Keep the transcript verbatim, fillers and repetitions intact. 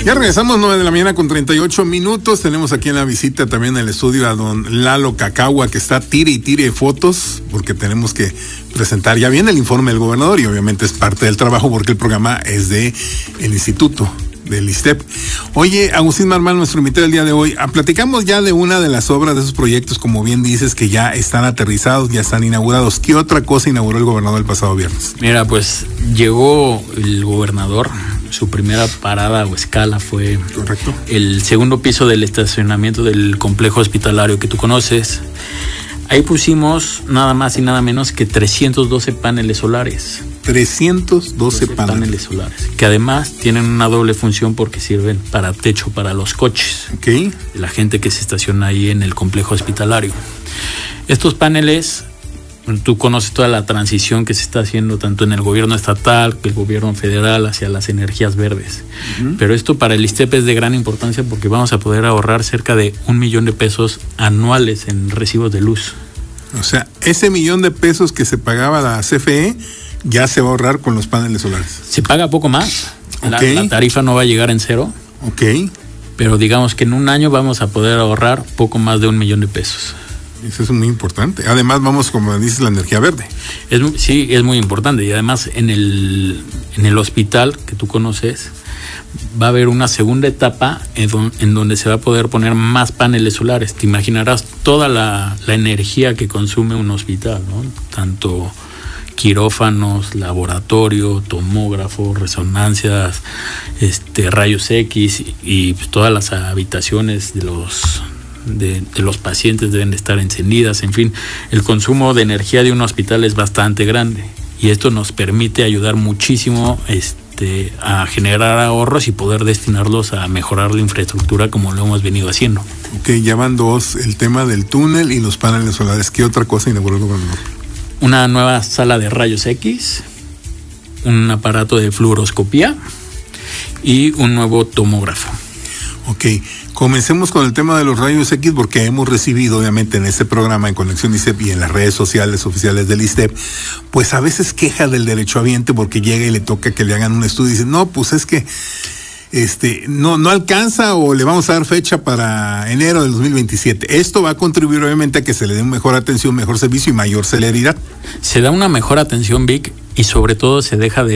Ya regresamos, nueve de la mañana con treinta y ocho minutos. Tenemos aquí en la visita también en el estudio a don Lalo Cacagua, que está tire y tire fotos, porque tenemos que presentar ya bien el informe del gobernador y obviamente es parte del trabajo porque el programa es de el instituto del ISTEP. Oye, Agustín Marmal, nuestro invitado el día de hoy, platicamos ya de una de las obras de esos proyectos, como bien dices, que ya están aterrizados, ya están inaugurados. ¿Qué otra cosa inauguró el gobernador el pasado viernes? Mira, pues llegó el gobernador, su primera parada o escala fue correcto el segundo piso del estacionamiento del complejo hospitalario que tú conoces. Ahí pusimos nada más y nada menos que trescientos doce paneles solares. trescientos doce paneles. paneles solares, que además tienen una doble función porque sirven para techo para los coches. Ok. De la gente que se estaciona ahí en el complejo hospitalario. Estos paneles, tú conoces toda la transición que se está haciendo tanto en el gobierno estatal que el gobierno federal hacia las energías verdes. Uh-huh. Pero esto para el ISTEP es de gran importancia porque vamos a poder ahorrar cerca de un millón de pesos anuales en recibos de luz. O sea, ese millón de pesos que se pagaba la C F E ya se va a ahorrar con los paneles solares. Se paga poco más. Okay. La, la tarifa no va a llegar en cero. Ok. Pero digamos que en un año vamos a poder ahorrar poco más de un millón de pesos. Eso es muy importante. Además, vamos, como dices, la energía verde. Es, sí, es muy importante. Y además, en el, en el hospital que tú conoces, va a haber una segunda etapa en, don, en donde se va a poder poner más paneles solares. Te imaginarás toda la, la energía que consume un hospital, ¿no? Tanto quirófanos, laboratorio, tomógrafo, resonancias, este, rayos X y, y pues, todas las habitaciones de los... De, de los pacientes deben de estar encendidas. En fin, el consumo de energía de un hospital es bastante grande y esto nos permite ayudar muchísimo este, a generar ahorros y poder destinarlos a mejorar la infraestructura como lo hemos venido haciendo. Ok, ya van dos, el tema del túnel y los paneles solares. ¿Qué otra cosa inauguró el gobernador? Una nueva sala de rayos X, un aparato de fluoroscopía y un nuevo tomógrafo. Ok, comencemos con el tema de los rayos X porque hemos recibido obviamente en este programa en Conexión ISTEP y en las redes sociales oficiales del ISTEP, pues a veces queja del derechohabiente porque llega y le toca que le hagan un estudio y dice, no, pues es que este no, no alcanza o le vamos a dar fecha para enero del dos mil veintisiete. Esto va a contribuir obviamente a que se le dé mejor atención, mejor servicio y mayor celeridad. Se da una mejor atención, Vic, y sobre todo se deja de